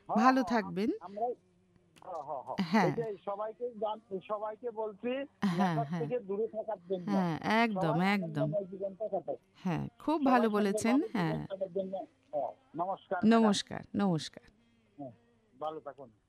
হ্যাঁ ভালো হ্যাঁ থাকবেন। আমরা হ্যাঁ হ্যাঁ হ্যাঁ হ্যাঁ, এটাই সবাইকে বলছি হ্যাঁ, নেশার হ্যাঁ, থেকে দূরে থাকার জন্য। হ্যাঁ, একদম, সবাই একদম। আনন্দময় জীবনটা কাটায়। হ্যাঁ, খুব ভালো সবাই বলেছেন। সুন্দরভাবে জীবন হ্যাঁ, কাটার জন্য। নমস্কার ম্যাডাম। নমস্কার, নমস্কার। হ্যাঁ, ভালো থাকুন।